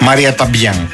Μαρία Ταμπιάν.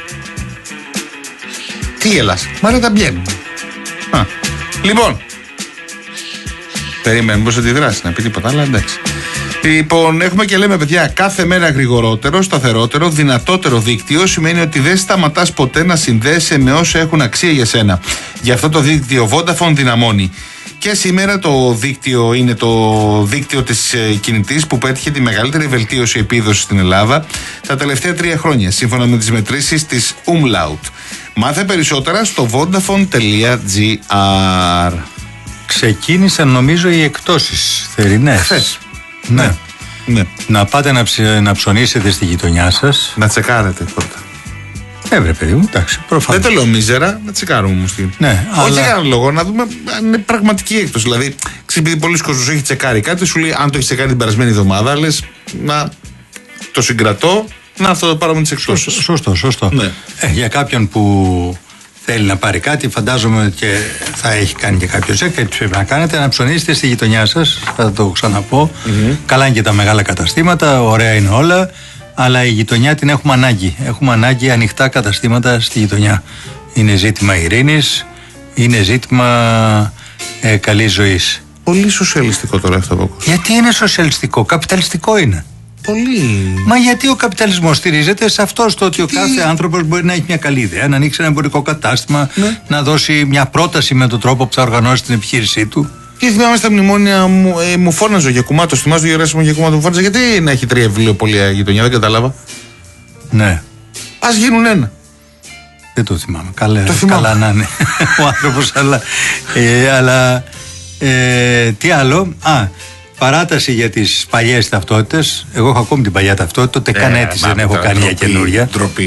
Τι γελάς? Μαρία Ταμπιάν. Λοιπόν, περίμενε πως αντιδράσει, να πει τίποτα, αλλά εντάξει. Λοιπόν, έχουμε και λέμε, παιδιά, κάθε μέρα γρηγορότερο, σταθερότερο, δυνατότερο δίκτυο σημαίνει ότι δεν σταματάς ποτέ να συνδέεσαι με όσα έχουν αξία για σένα. Γι' αυτό το δίκτυο Vodafone δυναμώνει. Και σήμερα το δίκτυο είναι το δίκτυο της κινητής που πέτυχε τη μεγαλύτερη βελτίωση επίδοσης στην Ελλάδα τα τελευταία 3 χρόνια, σύμφωνα με τις μετρήσεις της Umlaut. Μάθε περισσότερα στο vodafone.gr. Ξεκίνησαν νομίζω οι εκπτώσεις θερινές. Ναι. Να πάτε να ψωνίσετε στη γειτονιά σας. Να τσεκάρετε πρώτα. Βρε παιδί μου, εντάξει, προφανώς. Δεν το λέω μίζερα, να τσεκάρουμε όμως τι. Ναι, όχι για κανένα λόγο, να δούμε αν είναι πραγματική έκπτωση. Δηλαδή, επειδή πολλοί κόσμος έχει τσεκάρει κάτι, σου λέει αν το έχει τσεκάρει την περασμένη εβδομάδα, λες να το συγκρατώ, να αυτό το πάρουμε τις εκπτώσεις. Σωστό. Ναι. Για κάποιον που θέλει να πάρει κάτι, φαντάζομαι και θα έχει κάνει και κάποιο τσεκ, έτσι πρέπει να κάνετε, να ψωνίσετε στη γειτονιά σας, θα το ξαναπώ. Καλά είναι και τα μεγάλα καταστήματα, ωραία είναι όλα. Αλλά η γειτονιά την έχουμε ανάγκη. Έχουμε ανάγκη ανοιχτά καταστήματα στη γειτονιά. Είναι ζήτημα ειρήνης, είναι ζήτημα καλής ζωής. Πολύ σοσιαλιστικό τώρα αυτό που ακούω. Γιατί είναι σοσιαλιστικό, καπιταλιστικό είναι. Πολύ. Μα γιατί ο καπιταλισμός στηρίζεται σε αυτό, στο ότι ο κάθε άνθρωπος μπορεί να έχει μια καλή ιδέα, να ανοίξει ένα εμπορικό κατάστημα, να δώσει μια πρόταση με τον τρόπο που θα οργανώσει την επιχείρησή του. Και θυμάμαι στα μνημόνια μου φώναζε ο Γιακουμάτος. Θυμάσαι το Γεράσιμο Γιακουμάτο μου φώναζε. Γιατί να έχει 3 βιβλιοπωλεία γειτονιά, δεν κατάλαβα. Ναι. Ας γίνουν ένα. Δεν το θυμάμαι. Καλά να είναι ο άνθρωπος, αλλά τι άλλο. Παράταση για τις παλιές ταυτότητες. Εγώ έχω ακόμη την παλιά ταυτότητα, ούτε καν αίτηση δεν έχω κάνει για καινούρια.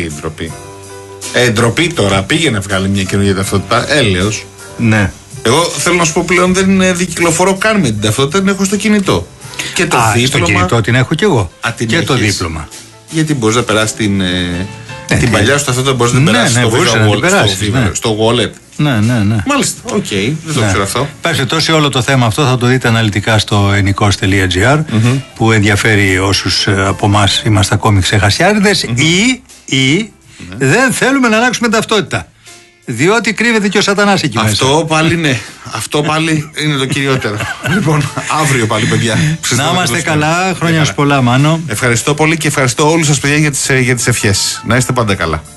Ντροπή τώρα. Πήγαινε να βγάλει μια καινούργια ταυτότητα. Έλεος. Ναι. Εγώ θέλω να σου πω πλέον δεν δικυκλοφορώ καν με την ταυτότητα, την έχω στο κινητό. Και το δίπλωμα. Στο κινητό την έχω κι εγώ. Και το δίπλωμα. Γιατί μπορείς να περάσεις την παλιά σου ταυτότητα, μπορείς να την περάσεις στο wallet. Ναι. Μάλιστα, οκ, δεν το ξέρω αυτό. Πέρσι όλο το θέμα αυτό θα το δείτε αναλυτικά στο ενικός.gr που ενδιαφέρει όσους από εμάς είμαστε ακόμη ξεχασιάριδες ή δεν θέλουμε να αλλάξουμε ταυτότητα. Διότι κρύβεται και ο σατανάς εκεί μέσα. Αυτό πάλι είναι το κυριότερο. Λοιπόν, αύριο πάλι, παιδιά. Να είμαστε καλά, χρόνια σου πολλά, Μάνο. Ευχαριστώ πολύ και ευχαριστώ όλους σας, παιδιά, για τις ευχές. Να είστε πάντα καλά.